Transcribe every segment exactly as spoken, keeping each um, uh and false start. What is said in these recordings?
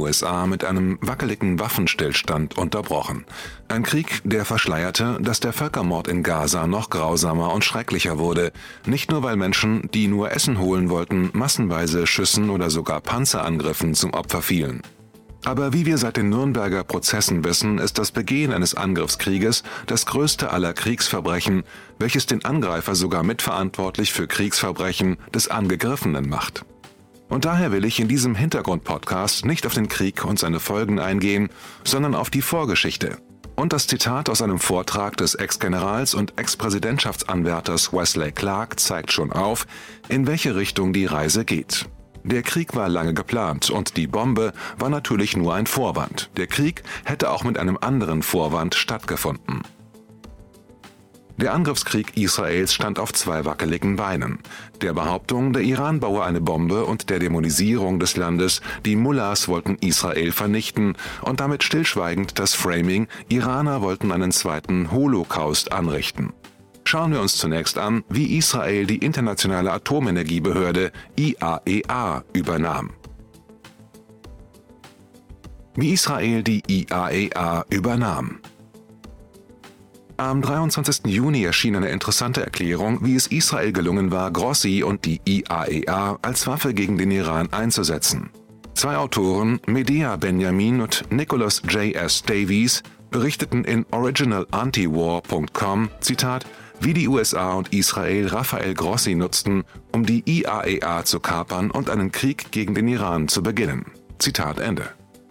U S A mit einem wackeligen Waffenstillstand unterbrochen. Ein Krieg, der verschleierte, dass der Völkermord in Gaza noch grausamer und schrecklicher wurde. Nicht nur, weil Menschen, die nur Essen holen wollten, massenweise Schüssen oder sogar Panzerangriffen zum Opfer fielen. Aber wie wir seit den Nürnberger Prozessen wissen, ist das Begehen eines Angriffskrieges das größte aller Kriegsverbrechen, welches den Angreifer sogar mitverantwortlich für Kriegsverbrechen des Angegriffenen macht. Und daher will ich in diesem Hintergrund-Podcast nicht auf den Krieg und seine Folgen eingehen, sondern auf die Vorgeschichte. Und das Zitat aus einem Vortrag des Ex-Generals und Ex-Präsidentschaftsanwärters Wesley Clark zeigt schon auf, in welche Richtung die Reise geht. Der Krieg war lange geplant und die Bombe war natürlich nur ein Vorwand. Der Krieg hätte auch mit einem anderen Vorwand stattgefunden. Der Angriffskrieg Israels stand auf zwei wackeligen Beinen: der Behauptung, der Iran baue eine Bombe, und der Dämonisierung des Landes, die Mullahs wollten Israel vernichten, und damit stillschweigend das Framing, Iraner wollten einen zweiten Holocaust anrichten. Schauen wir uns zunächst an, wie Israel die Internationale Atomenergiebehörde I A E A übernahm. Wie Israel die I A E A übernahm. Am dreiundzwanzigsten Juni erschien eine interessante Erklärung, wie es Israel gelungen war, Grossi und die I A E A als Waffe gegen den Iran einzusetzen. Zwei Autoren, Medea Benjamin und Nicholas J S Davies, berichteten in original antiwar punkt com, Zitat, wie die U S A und Israel Rafael Grossi nutzten, um die I A E A zu kapern und einen Krieg gegen den Iran zu beginnen. Zitat Ende.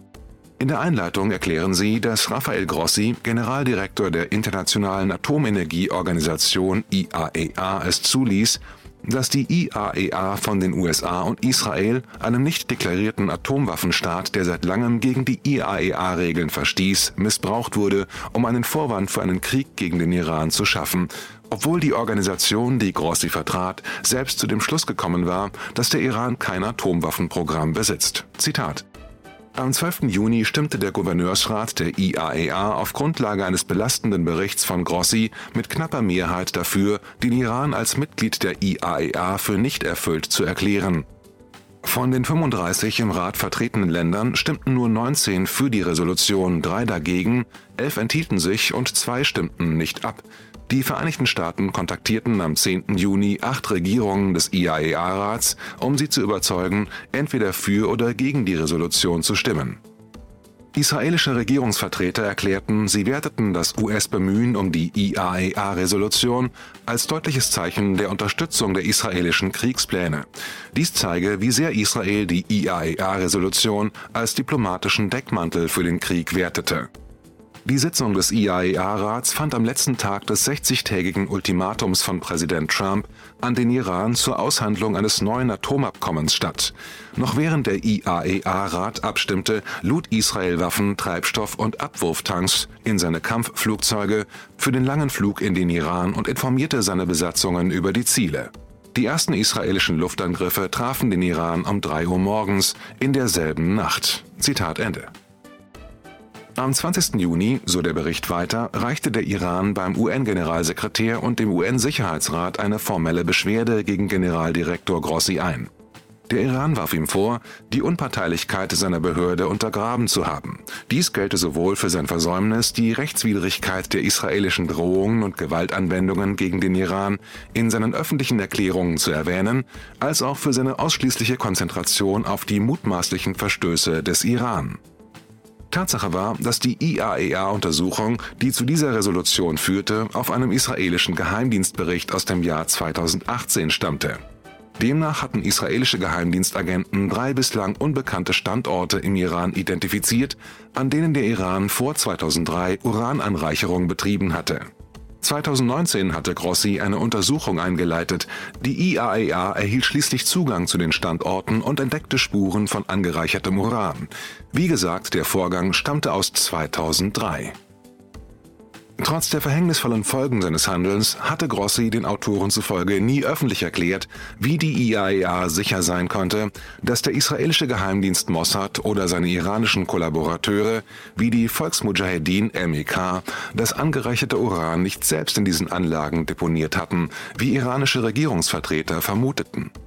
In der Einleitung erklären sie, dass Rafael Grossi, Generaldirektor der Internationalen Atomenergieorganisation I A E A, es zuließ, dass die I A E A von den U S A und Israel, einem nicht deklarierten Atomwaffenstaat, der seit langem gegen die I A E A-Regeln verstieß, missbraucht wurde, um einen Vorwand für einen Krieg gegen den Iran zu schaffen, obwohl die Organisation, die Grossi vertrat, selbst zu dem Schluss gekommen war, dass der Iran kein Atomwaffenprogramm besitzt. Zitat: Am zwölften Juni stimmte der Gouverneursrat der I A E A auf Grundlage eines belastenden Berichts von Grossi mit knapper Mehrheit dafür, den Iran als Mitglied der I A E A für nicht erfüllt zu erklären. Von den fünfunddreißig im Rat vertretenen Ländern stimmten nur neunzehn für die Resolution, drei dagegen, elf enthielten sich und zwei stimmten nicht ab. Die Vereinigten Staaten kontaktierten am zehnten Juni acht Regierungen des I A E A-Rats, um sie zu überzeugen, entweder für oder gegen die Resolution zu stimmen. Israelische Regierungsvertreter erklärten, sie werteten das U S-Bemühen um die I A E A-Resolution als deutliches Zeichen der Unterstützung der israelischen Kriegspläne. Dies zeige, wie sehr Israel die I A E A-Resolution als diplomatischen Deckmantel für den Krieg wertete. Die Sitzung des I A E A-Rats fand am letzten Tag des sechzigtägigen Ultimatums von Präsident Trump an den Iran zur Aushandlung eines neuen Atomabkommens statt. Noch während der I A E A-Rat abstimmte, lud Israel Waffen, Treibstoff und Abwurftanks in seine Kampfflugzeuge für den langen Flug in den Iran und informierte seine Besatzungen über die Ziele. Die ersten israelischen Luftangriffe trafen den Iran um drei Uhr morgens in derselben Nacht. Zitat Ende. Am zwanzigsten Juni, so der Bericht weiter, reichte der Iran beim U N-Generalsekretär und dem U N-Sicherheitsrat eine formelle Beschwerde gegen Generaldirektor Grossi ein. Der Iran warf ihm vor, die Unparteilichkeit seiner Behörde untergraben zu haben. Dies gelte sowohl für sein Versäumnis, die Rechtswidrigkeit der israelischen Drohungen und Gewaltanwendungen gegen den Iran in seinen öffentlichen Erklärungen zu erwähnen, als auch für seine ausschließliche Konzentration auf die mutmaßlichen Verstöße des Iran. Tatsache war, dass die I A E A-Untersuchung, die zu dieser Resolution führte, auf einem israelischen Geheimdienstbericht aus dem Jahr zweitausendachtzehn stammte. Demnach hatten israelische Geheimdienstagenten drei bislang unbekannte Standorte im Iran identifiziert, an denen der Iran vor zweitausenddrei Urananreicherung betrieben hatte. zweitausendneunzehn hatte Grossi eine Untersuchung eingeleitet. Die I A E A erhielt schließlich Zugang zu den Standorten und entdeckte Spuren von angereichertem Uran. Wie gesagt, der Vorgang stammte aus zweitausenddrei. Trotz der verhängnisvollen Folgen seines Handelns hatte Grossi den Autoren zufolge nie öffentlich erklärt, wie die I A E A sicher sein konnte, dass der israelische Geheimdienst Mossad oder seine iranischen Kollaborateure wie die Volksmudschahedin M E K das angereicherte Uran nicht selbst in diesen Anlagen deponiert hatten, wie iranische Regierungsvertreter vermuteten.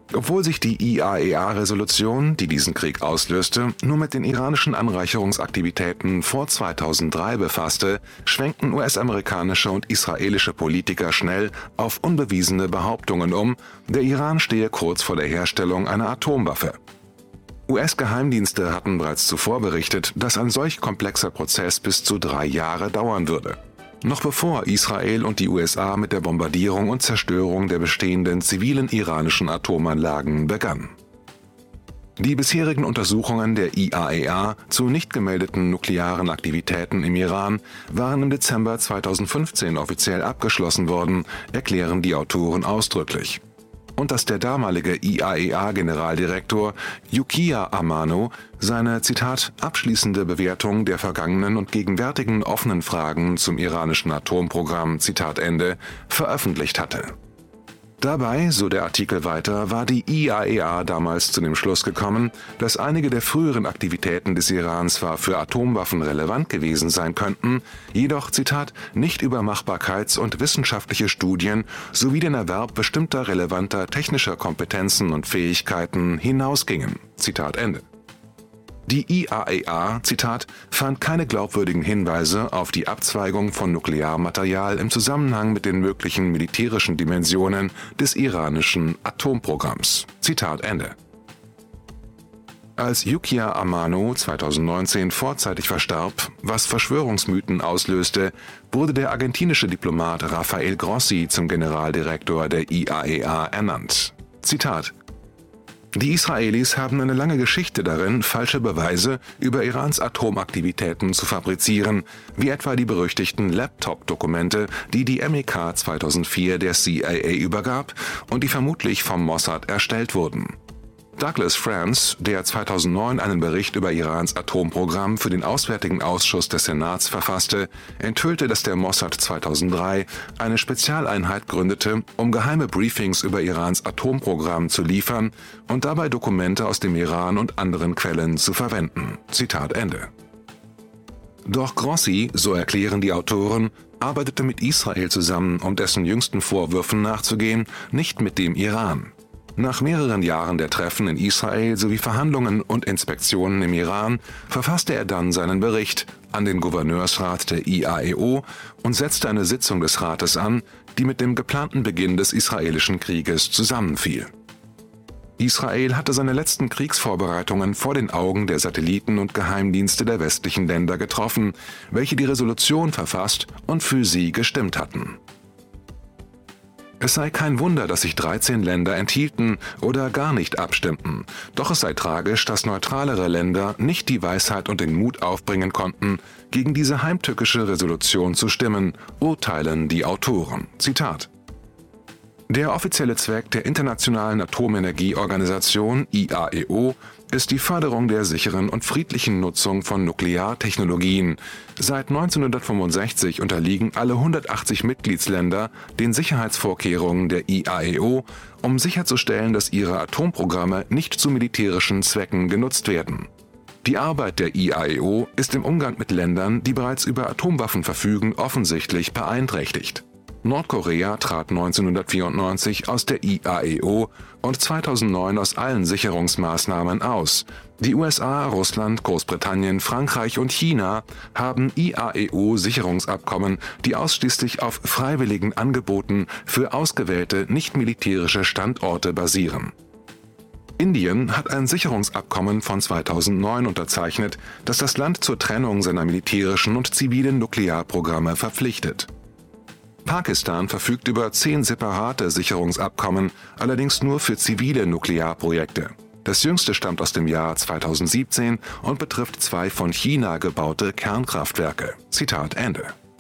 Obwohl sich die I A E A-Resolution, die diesen Krieg auslöste, nur mit den iranischen Anreicherungsaktivitäten vor zweitausenddrei befasste, schwenkten U S-amerikanische und israelische Politiker schnell auf unbewiesene Behauptungen um, der Iran stehe kurz vor der Herstellung einer Atomwaffe. U S-Geheimdienste hatten bereits zuvor berichtet, dass ein solch komplexer Prozess bis zu drei Jahre dauern würde. Noch bevor Israel und die U S A mit der Bombardierung und Zerstörung der bestehenden zivilen iranischen Atomanlagen begannen. Die bisherigen Untersuchungen der I A E A zu nicht gemeldeten nuklearen Aktivitäten im Iran waren im Dezember zweitausendfünfzehn offiziell abgeschlossen worden, erklären die Autoren ausdrücklich. Und dass der damalige I A E A-Generaldirektor Yukiya Amano seine, Zitat, abschließende Bewertung der vergangenen und gegenwärtigen offenen Fragen zum iranischen Atomprogramm, Zitat Ende, veröffentlicht hatte. Dabei, so der Artikel weiter, war die I A E A damals zu dem Schluss gekommen, dass einige der früheren Aktivitäten des Irans zwar für Atomwaffen relevant gewesen sein könnten, jedoch, Zitat, nicht über Machbarkeits- und wissenschaftliche Studien sowie den Erwerb bestimmter relevanter technischer Kompetenzen und Fähigkeiten hinausgingen. Zitat Ende. Die I A E A, Zitat, fand keine glaubwürdigen Hinweise auf die Abzweigung von Nuklearmaterial im Zusammenhang mit den möglichen militärischen Dimensionen des iranischen Atomprogramms. Zitat Ende. Als Yukiya Amano zweitausendneunzehn vorzeitig verstarb, was Verschwörungsmythen auslöste, wurde der argentinische Diplomat Rafael Grossi zum Generaldirektor der I A E A ernannt. Zitat: Die Israelis haben eine lange Geschichte darin, falsche Beweise über Irans Atomaktivitäten zu fabrizieren, wie etwa die berüchtigten Laptop-Dokumente, die die M E K zweitausendvier der C I A übergab und die vermutlich vom Mossad erstellt wurden. Douglas France, der zweitausendneun einen Bericht über Irans Atomprogramm für den Auswärtigen Ausschuss des Senats verfasste, enthüllte, dass der Mossad zweitausenddrei eine Spezialeinheit gründete, um geheime Briefings über Irans Atomprogramm zu liefern und dabei Dokumente aus dem Iran und anderen Quellen zu verwenden. Zitat Ende. Doch Grossi, so erklären die Autoren, arbeitete mit Israel zusammen, um dessen jüngsten Vorwürfen nachzugehen, nicht mit dem Iran. Nach mehreren Jahren der Treffen in Israel sowie Verhandlungen und Inspektionen im Iran verfasste er dann seinen Bericht an den Gouverneursrat der I A E O und setzte eine Sitzung des Rates an, die mit dem geplanten Beginn des israelischen Krieges zusammenfiel. Israel hatte seine letzten Kriegsvorbereitungen vor den Augen der Satelliten und Geheimdienste der westlichen Länder getroffen, welche die Resolution verfasst und für sie gestimmt hatten. Es sei kein Wunder, dass sich dreizehn Länder enthielten oder gar nicht abstimmten, doch es sei tragisch, dass neutralere Länder nicht die Weisheit und den Mut aufbringen konnten, gegen diese heimtückische Resolution zu stimmen, urteilen die Autoren. Zitat: Der offizielle Zweck der Internationalen Atomenergieorganisation I A E O ist die Förderung der sicheren und friedlichen Nutzung von Nukleartechnologien. Seit neunzehnhundertfünfundsechzig unterliegen alle hundertachtzig Mitgliedsländer den Sicherheitsvorkehrungen der I A E O, um sicherzustellen, dass ihre Atomprogramme nicht zu militärischen Zwecken genutzt werden. Die Arbeit der I A E O ist im Umgang mit Ländern, die bereits über Atomwaffen verfügen, offensichtlich beeinträchtigt. Nordkorea trat neunzehnhundertvierundneunzig aus der I A E O und zweitausendneun aus allen Sicherungsmaßnahmen aus. Die U S A, Russland, Großbritannien, Frankreich und China haben I A E O-Sicherungsabkommen, die ausschließlich auf freiwilligen Angeboten für ausgewählte nicht-militärische Standorte basieren. Indien hat ein Sicherungsabkommen von zweitausendneun unterzeichnet, das das Land zur Trennung seiner militärischen und zivilen Nuklearprogramme verpflichtet. Pakistan verfügt über zehn separate Sicherungsabkommen, allerdings nur für zivile Nuklearprojekte. Das jüngste stammt aus dem Jahr zweitausendsiebzehn und betrifft zwei von China gebaute Kernkraftwerke. Zitat Ende.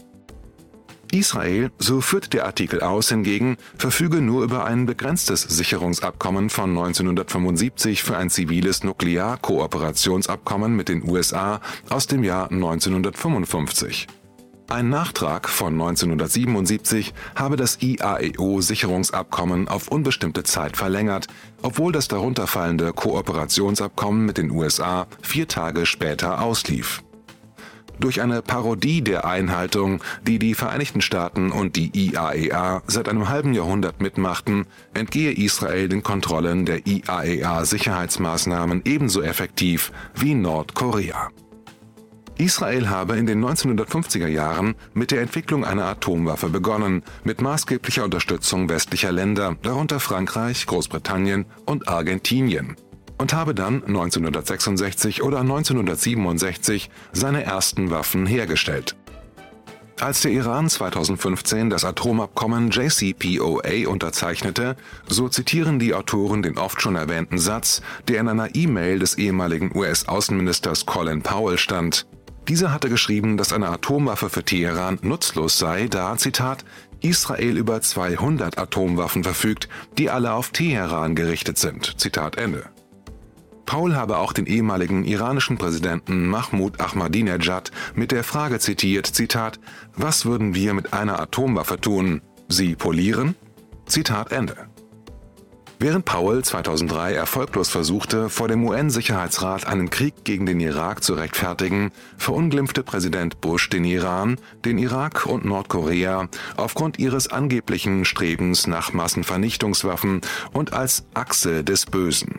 Israel, so führt der Artikel aus, hingegen verfüge nur über ein begrenztes Sicherungsabkommen von neunzehnhundertfünfundsiebzig für ein ziviles Nuklearkooperationsabkommen mit den U S A aus dem Jahr neunzehnhundertfünfundfünfzig. Ein Nachtrag von neunzehnhundertsiebenundsiebzig habe das I A E O-Sicherungsabkommen auf unbestimmte Zeit verlängert, obwohl das darunterfallende Kooperationsabkommen mit den U S A vier Tage später auslief. Durch eine Parodie der Einhaltung, die die Vereinigten Staaten und die I A E A seit einem halben Jahrhundert mitmachten, entgehe Israel den Kontrollen der I A E A-Sicherheitsmaßnahmen ebenso effektiv wie Nordkorea. Israel habe in den neunzehnhundertfünfziger Jahren mit der Entwicklung einer Atomwaffe begonnen, mit maßgeblicher Unterstützung westlicher Länder, darunter Frankreich, Großbritannien und Argentinien, und habe dann neunzehnhundertsechsundsechzig oder neunzehnhundertsiebenundsechzig seine ersten Waffen hergestellt. Als der Iran zweitausendfünfzehn das Atomabkommen J C P O A unterzeichnete, so zitieren die Autoren den oft schon erwähnten Satz, der in einer E-Mail des ehemaligen U S-Außenministers Colin Powell stand. Dieser hatte geschrieben, dass eine Atomwaffe für Teheran nutzlos sei, da, Zitat, Israel über zweihundert Atomwaffen verfügt, die alle auf Teheran gerichtet sind. Zitat Ende. Powell habe auch den ehemaligen iranischen Präsidenten Mahmoud Ahmadinejad mit der Frage zitiert, Zitat, was würden wir mit einer Atomwaffe tun? Sie polieren? Zitat Ende. Während Powell zweitausenddrei erfolglos versuchte, vor dem U N-Sicherheitsrat einen Krieg gegen den Irak zu rechtfertigen, verunglimpfte Präsident Bush den Iran, den Irak und Nordkorea aufgrund ihres angeblichen Strebens nach Massenvernichtungswaffen und als Achse des Bösen.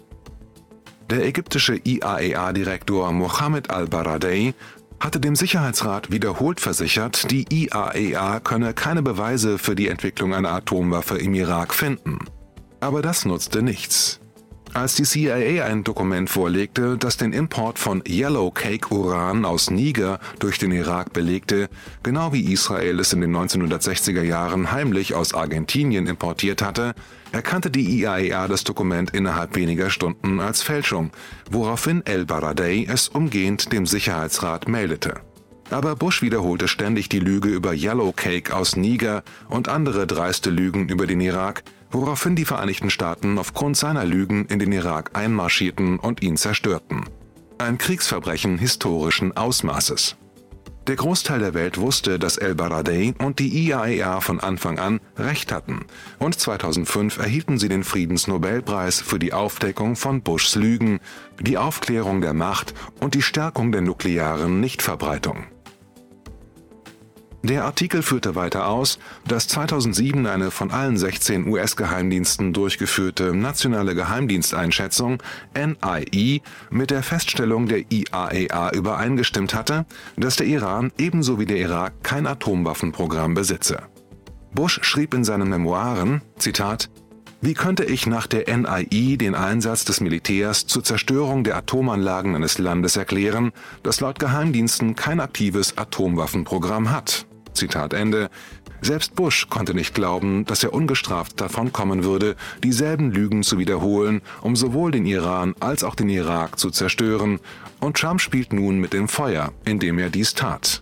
Der ägyptische I A E A-Direktor Mohammed al-Baradei hatte dem Sicherheitsrat wiederholt versichert, die I A E A könne keine Beweise für die Entwicklung einer Atomwaffe im Irak finden. Aber das nutzte nichts. Als die C I A ein Dokument vorlegte, das den Import von Yellow Cake Uran aus Niger durch den Irak belegte, genau wie Israel es in den neunzehnhundertsechziger Jahren heimlich aus Argentinien importiert hatte, erkannte die I A E A das Dokument innerhalb weniger Stunden als Fälschung, woraufhin el-Baradei es umgehend dem Sicherheitsrat meldete. Aber Bush wiederholte ständig die Lüge über Yellow Cake aus Niger und andere dreiste Lügen über den Irak, woraufhin die Vereinigten Staaten aufgrund seiner Lügen in den Irak einmarschierten und ihn zerstörten. Ein Kriegsverbrechen historischen Ausmaßes. Der Großteil der Welt wusste, dass el-Baradei und die I A E A von Anfang an Recht hatten, und zweitausendfünf erhielten sie den Friedensnobelpreis für die Aufdeckung von Bushs Lügen, die Aufklärung der Macht und die Stärkung der nuklearen Nichtverbreitung. Der Artikel führte weiter aus, dass zweitausendsieben eine von allen sechzehn U S-Geheimdiensten durchgeführte nationale Geheimdiensteinschätzung N I E mit der Feststellung der I A E A übereingestimmt hatte, dass der Iran ebenso wie der Irak kein Atomwaffenprogramm besitze. Bush schrieb in seinen Memoiren, Zitat, wie könnte ich nach der N I E den Einsatz des Militärs zur Zerstörung der Atomanlagen eines Landes erklären, das laut Geheimdiensten kein aktives Atomwaffenprogramm hat? Zitat Ende. Selbst Bush konnte nicht glauben, dass er ungestraft davonkommen würde, dieselben Lügen zu wiederholen, um sowohl den Iran als auch den Irak zu zerstören, und Trump spielt nun mit dem Feuer, indem er dies tat.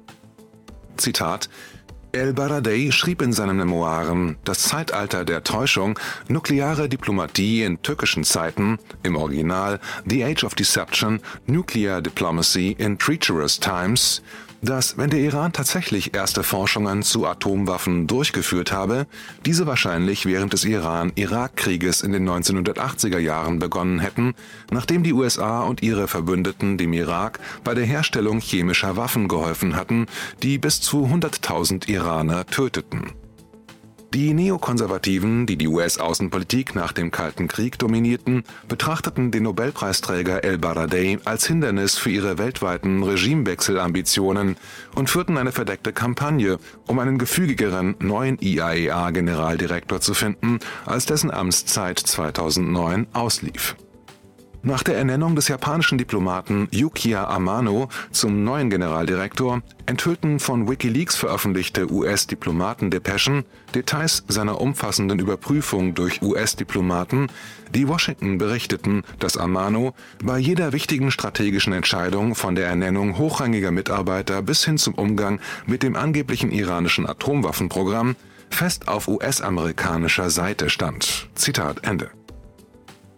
Zitat: El-Baradei schrieb in seinen Memoiren Das Zeitalter der Täuschung, nukleare Diplomatie in türkischen Zeiten, im Original The Age of Deception, Nuclear Diplomacy in Treacherous Times, dass, wenn der Iran tatsächlich erste Forschungen zu Atomwaffen durchgeführt habe, diese wahrscheinlich während des Iran-Irak-Krieges in den neunzehnhundertachtziger Jahren begonnen hätten, nachdem die U S A und ihre Verbündeten dem Irak bei der Herstellung chemischer Waffen geholfen hatten, die bis zu hunderttausend Iraner töteten. Die Neokonservativen, die die U S-Außenpolitik nach dem Kalten Krieg dominierten, betrachteten den Nobelpreisträger el-Baradei als Hindernis für ihre weltweiten Regimewechselambitionen und führten eine verdeckte Kampagne, um einen gefügigeren neuen I A E A-Generaldirektor zu finden, als dessen Amtszeit zweitausendneun auslief. Nach der Ernennung des japanischen Diplomaten Yukiya Amano zum neuen Generaldirektor enthüllten von WikiLeaks veröffentlichte U S-Diplomatendepeschen Details seiner umfassenden Überprüfung durch U S-Diplomaten, die Washington berichteten, dass Amano bei jeder wichtigen strategischen Entscheidung von der Ernennung hochrangiger Mitarbeiter bis hin zum Umgang mit dem angeblichen iranischen Atomwaffenprogramm fest auf U S-amerikanischer Seite stand. Zitat Ende.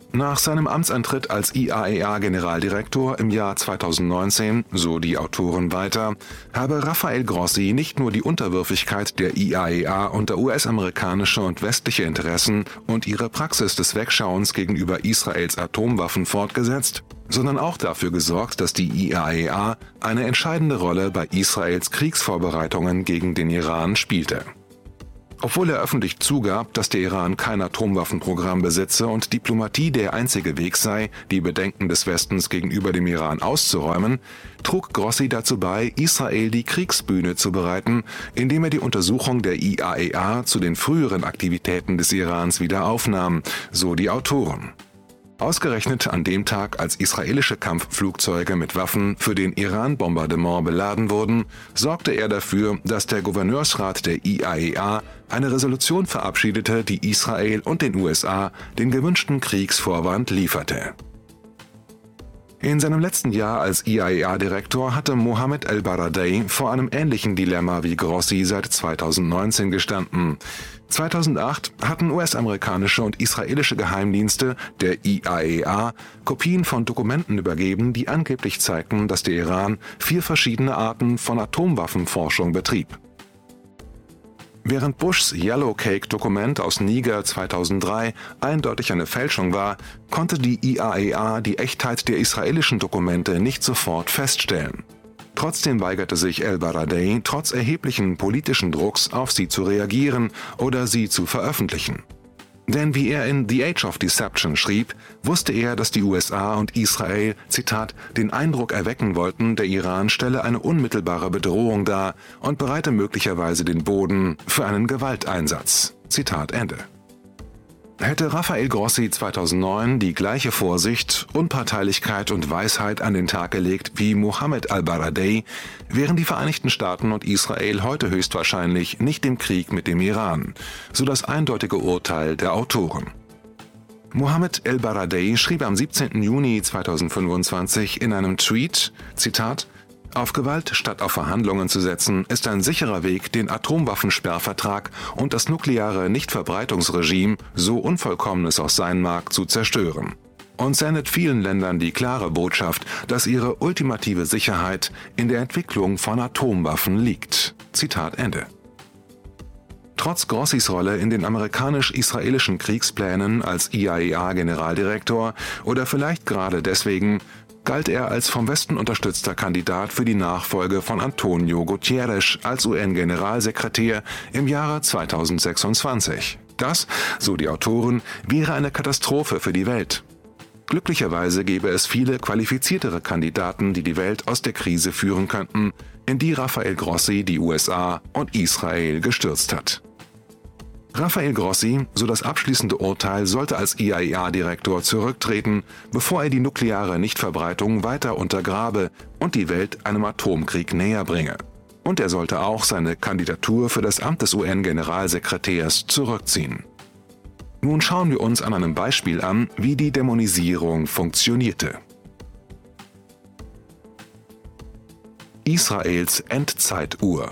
Nach seinem Amtsantritt als I A E A-Generaldirektor im Jahr zweitausendneunzehn, so die Autoren weiter, habe Rafael Grossi nicht nur die Unterwürfigkeit der I A E A unter U S-amerikanische und westliche Interessen und ihre Praxis des Wegschauens gegenüber Israels Atomwaffen fortgesetzt, sondern auch dafür gesorgt, dass die I A E A eine entscheidende Rolle bei Israels Kriegsvorbereitungen gegen den Iran spielte. Obwohl er öffentlich zugab, dass der Iran kein Atomwaffenprogramm besitze und Diplomatie der einzige Weg sei, die Bedenken des Westens gegenüber dem Iran auszuräumen, trug Grossi dazu bei, Israel die Kriegsbühne zu bereiten, indem er die Untersuchung der I A E A zu den früheren Aktivitäten des Irans wieder aufnahm, so die Autoren. Ausgerechnet an dem Tag, als israelische Kampfflugzeuge mit Waffen für den Iran-Bombardement beladen wurden, sorgte er dafür, dass der Gouverneursrat der I A E A eine Resolution verabschiedete, die Israel und den U S A den gewünschten Kriegsvorwand lieferte. In seinem letzten Jahr als I A E A-Direktor hatte Mohammed El-Baradei vor einem ähnlichen Dilemma wie Grossi seit zweitausendneunzehn gestanden. zweitausendacht hatten U S-amerikanische und israelische Geheimdienste der I A E A Kopien von Dokumenten übergeben, die angeblich zeigten, dass der Iran vier verschiedene Arten von Atomwaffenforschung betrieb. Während Bushs Yellow Cake-Dokument aus Niger zweitausenddrei eindeutig eine Fälschung war, konnte die I A E A die Echtheit der israelischen Dokumente nicht sofort feststellen. Trotzdem weigerte sich El-Baradei, trotz erheblichen politischen Drucks auf sie zu reagieren oder sie zu veröffentlichen. Denn wie er in The Age of Deception schrieb, wusste er, dass die U S A und Israel, Zitat, den Eindruck erwecken wollten, der Iran stelle eine unmittelbare Bedrohung dar und bereite möglicherweise den Boden für einen Gewalteinsatz. Zitat Ende. Hätte Rafael Grossi zweitausendneun die gleiche Vorsicht, Unparteilichkeit und Weisheit an den Tag gelegt wie Mohammed El-Baradei, wären die Vereinigten Staaten und Israel heute höchstwahrscheinlich nicht im Krieg mit dem Iran, so das eindeutige Urteil der Autoren. Mohammed El-Baradei schrieb am siebzehnten Juni zweitausendfünfundzwanzig in einem Tweet, Zitat, auf Gewalt statt auf Verhandlungen zu setzen, ist ein sicherer Weg, den Atomwaffensperrvertrag und das nukleare Nichtverbreitungsregime, so unvollkommen es auch sein mag, zu zerstören. Und sendet vielen Ländern die klare Botschaft, dass ihre ultimative Sicherheit in der Entwicklung von Atomwaffen liegt. Zitat Ende. Trotz Grossis Rolle in den amerikanisch-israelischen Kriegsplänen als I A E A-Generaldirektor oder vielleicht gerade deswegen, galt er als vom Westen unterstützter Kandidat für die Nachfolge von Antonio Guterres als U N-Generalsekretär im Jahre zweitausendsechsundzwanzig. Das, so die Autoren, wäre eine Katastrophe für die Welt. Glücklicherweise gäbe es viele qualifiziertere Kandidaten, die die Welt aus der Krise führen könnten, in die Rafael Grossi die U S A und Israel gestürzt hat. Rafael Grossi, so das abschließende Urteil, sollte als I A E A-Direktor zurücktreten, bevor er die nukleare Nichtverbreitung weiter untergrabe und die Welt einem Atomkrieg näher bringe. Und er sollte auch seine Kandidatur für das Amt des U N-Generalsekretärs zurückziehen. Nun schauen wir uns an einem Beispiel an, wie die Dämonisierung funktionierte. Israels Endzeituhr.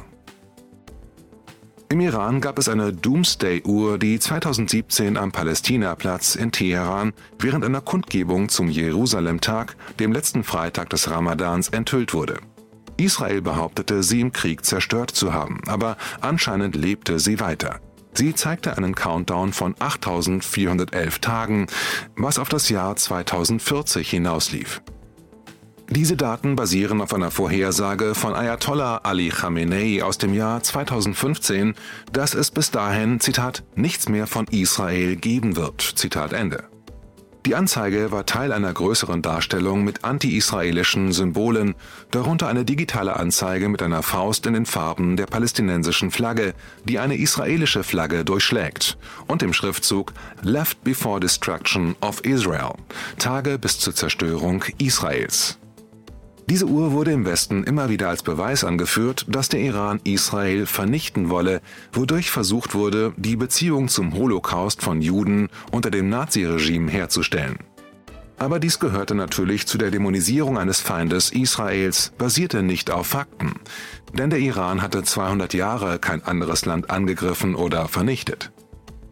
Im Iran gab es eine Doomsday-Uhr, die zweitausendsiebzehn am Palästinaplatz in Teheran während einer Kundgebung zum Jerusalem-Tag, dem letzten Freitag des Ramadans, enthüllt wurde. Israel behauptete, sie im Krieg zerstört zu haben, aber anscheinend lebte sie weiter. Sie zeigte einen Countdown von achttausendvierhundertelf Tagen, was auf das Jahr zweitausendvierzig hinauslief. Diese Daten basieren auf einer Vorhersage von Ayatollah Ali Khamenei aus dem Jahr zweitausendfünfzehn, dass es bis dahin, Zitat, nichts mehr von Israel geben wird, Zitat Ende. Die Anzeige war Teil einer größeren Darstellung mit anti-israelischen Symbolen, darunter eine digitale Anzeige mit einer Faust in den Farben der palästinensischen Flagge, die eine israelische Flagge durchschlägt, und dem Schriftzug Left before destruction of Israel, Tage bis zur Zerstörung Israels. Diese Uhr wurde im Westen immer wieder als Beweis angeführt, dass der Iran Israel vernichten wolle, wodurch versucht wurde, die Beziehung zum Holocaust von Juden unter dem Naziregime herzustellen. Aber dies gehörte natürlich zu der Dämonisierung eines Feindes Israels, basierte nicht auf Fakten. Denn der Iran hatte zweihundert Jahre kein anderes Land angegriffen oder vernichtet.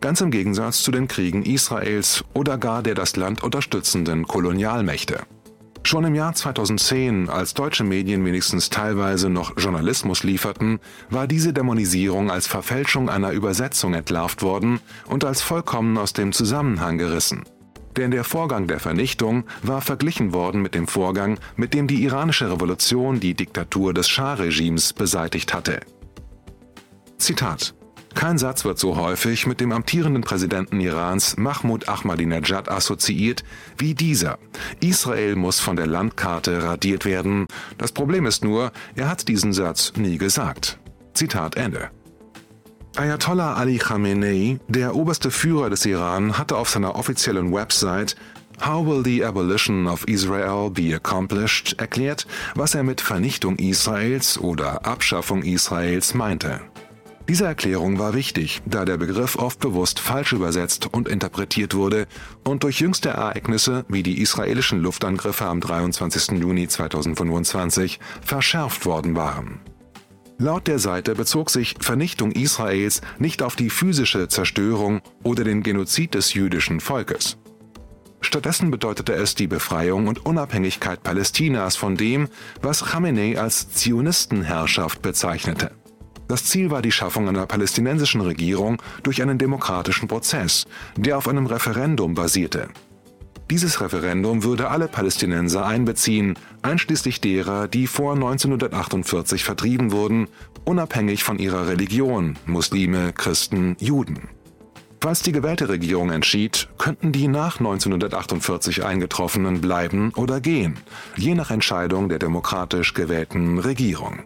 ganz im Gegensatz zu den Kriegen Israels oder gar der das Land unterstützenden Kolonialmächte. Schon im Jahr zweitausendzehn, als deutsche Medien wenigstens teilweise noch Journalismus lieferten, war diese Dämonisierung als Verfälschung einer Übersetzung entlarvt worden und als vollkommen aus dem Zusammenhang gerissen. Denn der Vorgang der Vernichtung war verglichen worden mit dem Vorgang, mit dem die iranische Revolution die Diktatur des Schah-Regimes beseitigt hatte. Zitat: Kein Satz wird so häufig mit dem amtierenden Präsidenten Irans Mahmoud Ahmadinejad assoziiert wie dieser: Israel muss von der Landkarte radiert werden. Das Problem ist nur, er hat diesen Satz nie gesagt. Zitat Ende. Ayatollah Ali Khamenei, der oberste Führer des Iran, hatte auf seiner offiziellen Website How will the abolition of Israel be accomplished erklärt, was er mit Vernichtung Israels oder Abschaffung Israels meinte. Diese Erklärung war wichtig, da der Begriff oft bewusst falsch übersetzt und interpretiert wurde und durch jüngste Ereignisse wie die israelischen Luftangriffe am dreiundzwanzigsten Juni zweitausendfünfundzwanzig verschärft worden waren. Laut der Seite bezog sich Vernichtung Israels nicht auf die physische Zerstörung oder den Genozid des jüdischen Volkes. Stattdessen bedeutete es die Befreiung und Unabhängigkeit Palästinas von dem, was Khamenei als Zionistenherrschaft bezeichnete. Das Ziel war die Schaffung einer palästinensischen Regierung durch einen demokratischen Prozess, der auf einem Referendum basierte. Dieses Referendum würde alle Palästinenser einbeziehen, einschließlich derer, die vor neunzehnhundertachtundvierzig vertrieben wurden, unabhängig von ihrer Religion, Muslime, Christen, Juden. Falls die gewählte Regierung entschied, könnten die nach neunzehnhundertachtundvierzig Eingetroffenen bleiben oder gehen, je nach Entscheidung der demokratisch gewählten Regierung.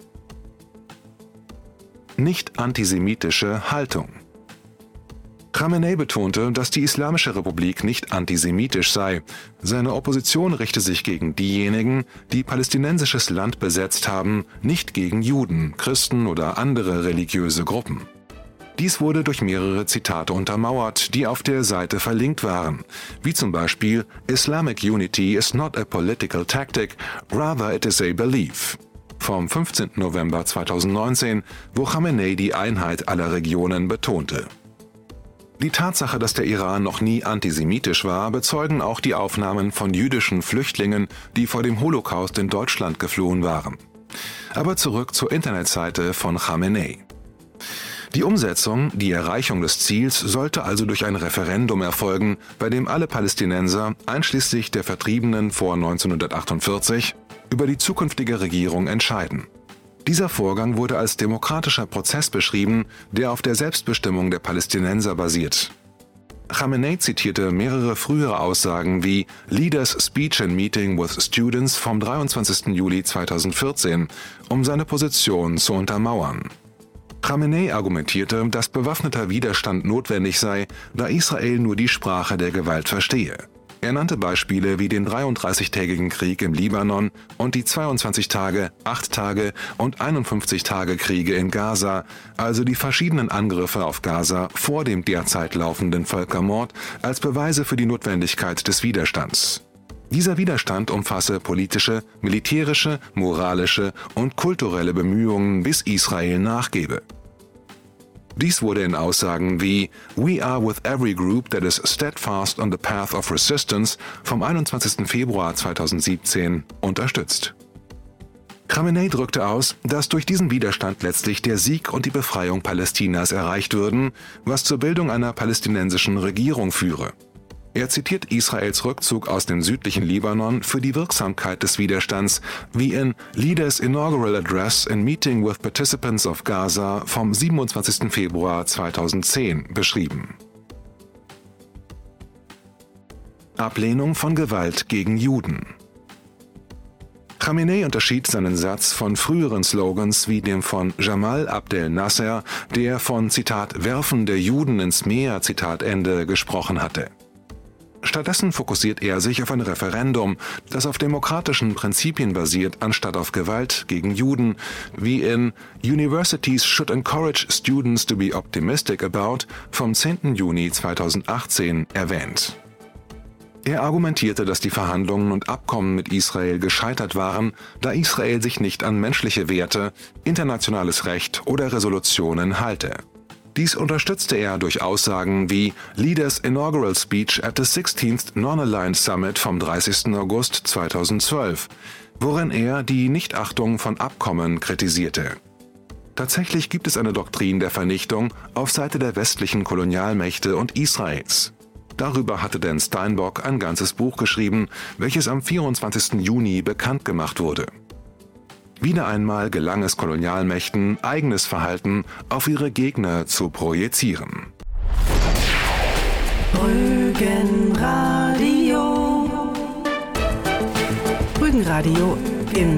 Nicht-antisemitische Haltung. Khamenei betonte, dass die Islamische Republik nicht antisemitisch sei. Seine Opposition richte sich gegen diejenigen, die palästinensisches Land besetzt haben, nicht gegen Juden, Christen oder andere religiöse Gruppen. Dies wurde durch mehrere Zitate untermauert, die auf der Seite verlinkt waren, wie zum Beispiel Islamic unity is not a political tactic, rather it is a belief. Vom fünfzehnten November zweitausendneunzehn, wo Khamenei die Einheit aller Regionen betonte. Die Tatsache, dass der Iran noch nie antisemitisch war, bezeugen auch die Aufnahmen von jüdischen Flüchtlingen, die vor dem Holocaust in Deutschland geflohen waren. Aber zurück zur Internetseite von Khamenei. Die Umsetzung, die Erreichung des Ziels sollte also durch ein Referendum erfolgen, bei dem alle Palästinenser, einschließlich der Vertriebenen vor neunzehnhundertachtundvierzig, über die zukünftige Regierung entscheiden. Dieser Vorgang wurde als demokratischer Prozess beschrieben, der auf der Selbstbestimmung der Palästinenser basiert. Khamenei zitierte mehrere frühere Aussagen wie Leaders Speech and Meeting with Students vom dreiundzwanzigsten Juli zweitausendvierzehn, um seine Position zu untermauern. Khamenei argumentierte, dass bewaffneter Widerstand notwendig sei, da Israel nur die Sprache der Gewalt verstehe. Er nannte Beispiele wie den dreiunddreißigtägigen Krieg im Libanon und die zweiundzwanzig Tage, acht Tage und einundfünfzig Tage Kriege in Gaza, also die verschiedenen Angriffe auf Gaza vor dem derzeit laufenden Völkermord, als Beweise für die Notwendigkeit des Widerstands. Dieser Widerstand umfasse politische, militärische, moralische und kulturelle Bemühungen, bis Israel nachgebe. Dies wurde in Aussagen wie We are with every group that is steadfast on the path of resistance vom einundzwanzigsten Februar zweitausendsiebzehn unterstützt. Khamenei drückte aus, dass durch diesen Widerstand letztlich der Sieg und die Befreiung Palästinas erreicht würden, was zur Bildung einer palästinensischen Regierung führe. Er zitiert Israels Rückzug aus dem südlichen Libanon für die Wirksamkeit des Widerstands, wie in Leaders Inaugural Address in Meeting with Participants of Gaza vom siebenundzwanzigsten Februar zweitausendzehn beschrieben. Ablehnung von Gewalt gegen Juden. Khamenei unterschied seinen Satz von früheren Slogans wie dem von Jamal Abdel Nasser, der von Zitat Werfen der Juden ins Meer Zitat Ende gesprochen hatte. Stattdessen fokussiert er sich auf ein Referendum, das auf demokratischen Prinzipien basiert, anstatt auf Gewalt gegen Juden, wie in Universities should encourage students to be optimistic about vom zehnten Juni zweitausendachtzehn erwähnt. Er argumentierte, dass die Verhandlungen und Abkommen mit Israel gescheitert waren, da Israel sich nicht an menschliche Werte, internationales Recht oder Resolutionen halte. Dies unterstützte er durch Aussagen wie Leaders Inaugural Speech at the sixteenth Non-Aligned Summit vom dreißigsten August zweitausendzwölf, worin er die Nichtachtung von Abkommen kritisierte. Tatsächlich gibt es eine Doktrin der Vernichtung auf Seite der westlichen Kolonialmächte und Israels. Darüber hatte Dan Steinbock ein ganzes Buch geschrieben, welches am vierundzwanzigsten Juni bekannt gemacht wurde. Wieder einmal gelang es Kolonialmächten, eigenes Verhalten auf ihre Gegner zu projizieren. Rügenradio. Rügenradio im